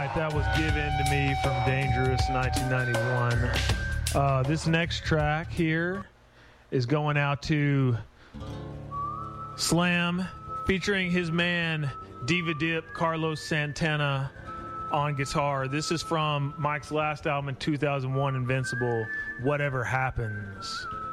right, that was Given to Me from Dangerous 1991. This next track here is going out to Slam, featuring his man Diva Dip, Carlos Santana on guitar. This is from Mike's last album in 2001, Invincible, Whatever Happens.